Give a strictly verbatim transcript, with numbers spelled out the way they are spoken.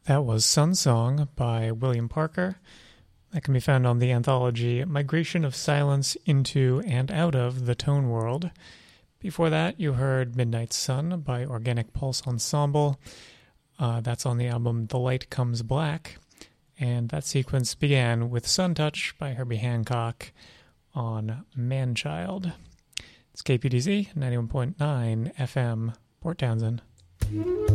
That was Sun Song by William Parker. That can be found on the anthology Migration of Silence into and Out of the Tone World. Before that, you heard Midnight Sun by Organic Pulse Ensemble. Uh, that's on the album The Light Comes Black. And that sequence began with Sun Touch by Herbie Hancock on Manchild. It's K P D Z ninety-one point nine F M, Port Townsend.